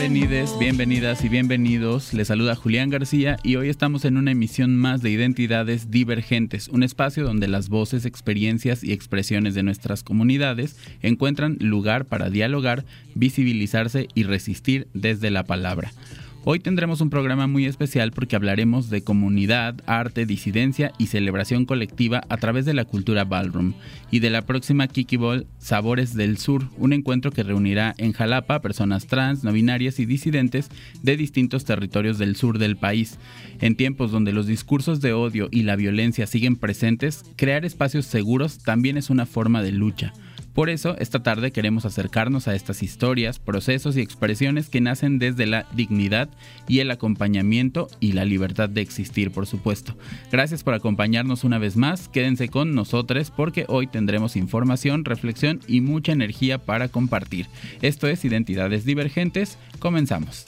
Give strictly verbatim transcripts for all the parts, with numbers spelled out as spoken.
Bienvenides, bienvenidas y bienvenidos. Les saluda Julián García y hoy estamos en una emisión más de Identidades Divergentes, un espacio donde las voces, experiencias y expresiones de nuestras comunidades encuentran lugar para dialogar, visibilizarse y resistir desde la palabra. Hoy tendremos un programa muy especial porque hablaremos de comunidad, arte, disidencia y celebración colectiva a través de la cultura ballroom y de la próxima Kiki Ball Sabores del Sur, un encuentro que reunirá en Jalapa personas trans, no binarias y disidentes de distintos territorios del sur del país. En tiempos donde los discursos de odio y la violencia siguen presentes, crear espacios seguros también es una forma de lucha. Por eso, esta tarde queremos acercarnos a estas historias, procesos y expresiones que nacen desde la dignidad y el acompañamiento y la libertad de existir, por supuesto. Gracias por acompañarnos una vez más. Quédense con nosotros porque hoy tendremos información, reflexión y mucha energía para compartir. Esto es Identidades Divergentes. Comenzamos.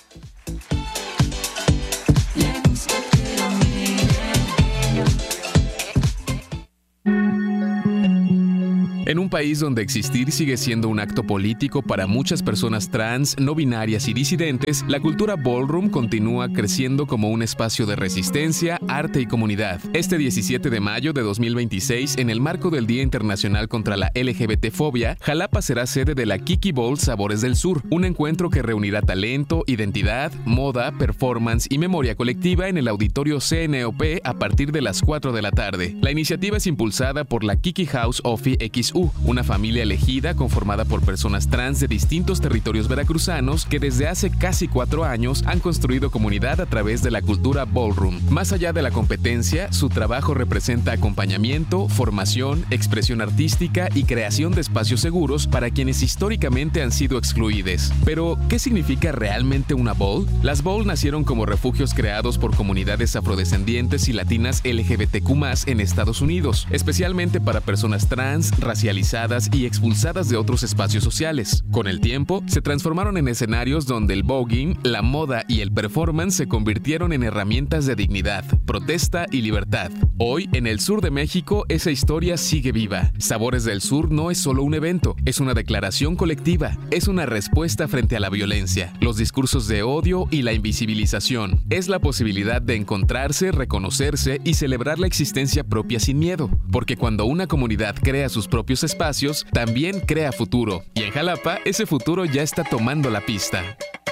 En un país donde existir sigue siendo un acto político para muchas personas trans, no binarias y disidentes, la cultura ballroom continúa creciendo como un espacio de resistencia, arte y comunidad. Este diecisiete de mayo de dos mil veintiséis, en el marco del Día Internacional contra la L G B T fobia, Jalapa será sede de la Kiki Ball Sabores del Sur, un encuentro que reunirá talento, identidad, moda, performance y memoria colectiva en el auditorio C N O P a partir de las cuatro de la tarde. La iniciativa es impulsada por la Kiki House Ofi X U, una familia elegida conformada por personas trans de distintos territorios veracruzanos que desde hace casi cuatro años han construido comunidad a través de la cultura ballroom. Más allá de la competencia, su trabajo representa acompañamiento, formación, expresión artística y creación de espacios seguros para quienes históricamente han sido excluidos. Pero, ¿qué significa realmente una ball? Las ball nacieron como refugios creados por comunidades afrodescendientes y latinas L G B T Q más, en Estados Unidos, especialmente para personas trans, racializadas y expulsadas de otros espacios sociales. Con el tiempo, se transformaron en escenarios donde el voguing, la moda y el performance se convirtieron en herramientas de dignidad, protesta y libertad. Hoy, en el sur de México, esa historia sigue viva. Sabores del Sur no es solo un evento, es una declaración colectiva, es una respuesta frente a la violencia, los discursos de odio y la invisibilización. Es la posibilidad de encontrarse, reconocerse y celebrar la existencia propia sin miedo, porque cuando una comunidad crea sus propios espacios, también crea futuro. Y en Jalapa, ese futuro ya está tomando la pista.